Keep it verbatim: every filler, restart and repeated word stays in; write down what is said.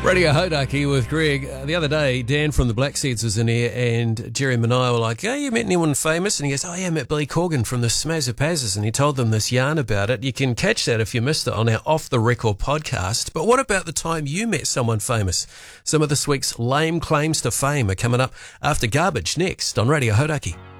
Radio Hodaki with Greg. Uh, the other day, Dan from the Black Seeds was in here, and Jerry and I were like, "Oh, you met anyone famous?" And he goes, "Oh yeah, I met Billy Corgan from the Smazzapazes," and he told them this yarn about it. You can catch that if you missed it on our Off the Record podcast. But what about the time you met someone famous? Some of this week's lame claims to fame are coming up after Garbage next on Radio Hodaki.